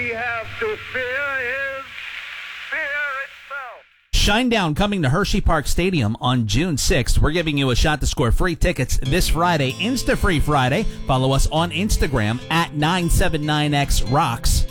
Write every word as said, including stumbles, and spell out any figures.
we have to fear is fear itself. Shinedown coming to Hershey Park Stadium on June sixth. We're giving you a shot to score free tickets this Friday, Insta Free Friday. Follow us on Instagram at nine seven nine X Rocks.